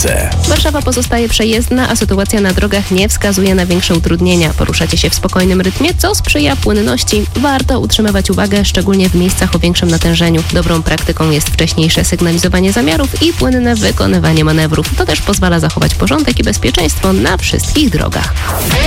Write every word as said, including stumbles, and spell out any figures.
bieżące. Warszawa pozostaje przejezdna, a sytuacja na drogach nie wskazuje na większe utrudnienia. Poruszacie się w spokojnym rytmie, co sprzyja płynności. Warto utrzymywać uwagę, szczególnie w miejscach o większym natężeniu. Dobrą praktyką jest wcześniejsze sygnalizowanie zamiarów i płynne wykonywanie manewrów. To też pozwala zachować porządek i bezpieczeństwo na wszystkich drogach.